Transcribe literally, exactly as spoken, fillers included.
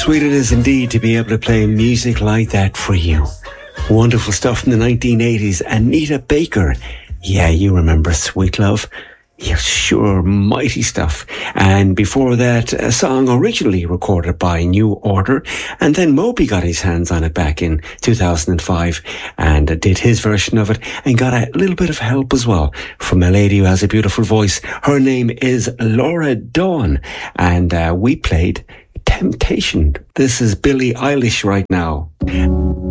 sweet it is indeed to be able to play music like that for you. Wonderful stuff from the nineteen eighties. Anita Baker. Yeah, you remember Sweet Love. Yeah, sure, mighty stuff. And before that, a song originally recorded by New Order, and then Moby got his hands on it back in two thousand five and did his version of it, and got a little bit of help as well from a lady who has a beautiful voice. Her name is Laura Dawn, and uh, we played Temptation. This is Billie Eilish right now.